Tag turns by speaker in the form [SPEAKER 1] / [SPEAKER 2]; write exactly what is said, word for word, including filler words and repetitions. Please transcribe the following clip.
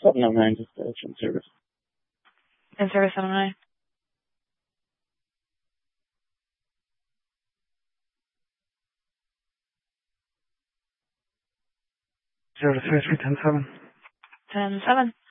[SPEAKER 1] seven oh nine, just uh, in service.
[SPEAKER 2] In service seven oh nine.
[SPEAKER 3] Zero to three three ten seven.
[SPEAKER 2] Ten seven.